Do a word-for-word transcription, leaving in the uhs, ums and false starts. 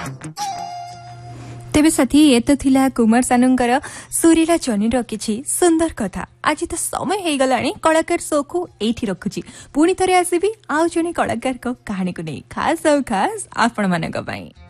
तेबे साथी ये तो थिला कुमार सानूंकर सुरीला चनीर किछि सुंदर कथा। आज तो समय हो गलानी कलाकार शो को एठी रखुची। पुणी थरे आसीबी आउ जने कलाकार को कहानी को नहीं खास और खास आपण मानक पई।